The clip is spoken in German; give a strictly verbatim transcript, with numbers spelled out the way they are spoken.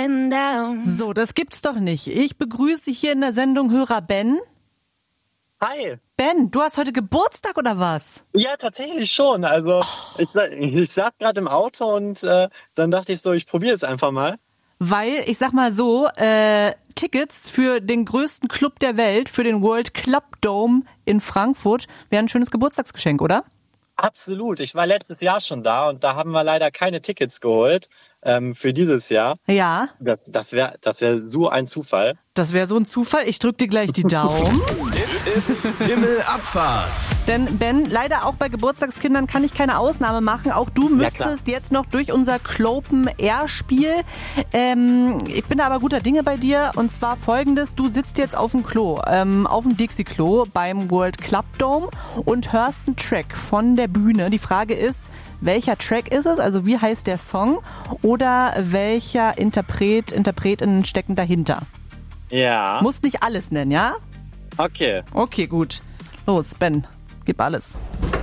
going down. So, das gibt's doch nicht. Ich begrüße hier in der Sendung Hörer Ben. Hi. Ben, du hast heute Geburtstag oder was? Ja, tatsächlich schon. Also oh. ich, ich saß gerade im Auto und äh, dann dachte ich so, ich probiere es einfach mal. Weil, ich sag mal so, äh, Tickets für den größten Club der Welt, für den World Club Dome in Frankfurt, wäre ein schönes Geburtstagsgeschenk, oder? Absolut. Ich war letztes Jahr schon da und da haben wir leider keine Tickets geholt ähm, für dieses Jahr. Ja. Das, das wäre das wär so ein Zufall. Das wäre so ein Zufall. Ich drück dir gleich die Daumen. It's Himmelabfahrt. Denn Ben, leider auch bei Geburtstagskindern kann ich keine Ausnahme machen. Auch du müsstest ja, jetzt noch durch unser Clopen-Air-Spiel. Ähm, ich bin da aber guter Dinge bei dir. Und zwar folgendes. Du sitzt jetzt auf dem Klo, ähm, auf dem Dixie-Klo beim World Club Dome und hörst einen Track von der Bühne. Die Frage ist, welcher Track ist es? Also wie heißt der Song? Oder welcher Interpret, Interpretinnen stecken dahinter? Ja. Musst nicht alles nennen, ja? Okay. Okay, gut. Los, Ben, gib alles.